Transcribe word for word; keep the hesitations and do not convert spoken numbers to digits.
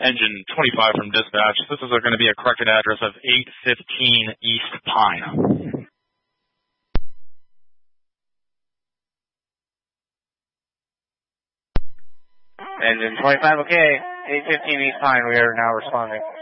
Engine twenty-five from dispatch. This is going to be a corrected address of eight fifteen East Pine. Engine twenty-five, okay. eight fifteen East Pine, we are now responding.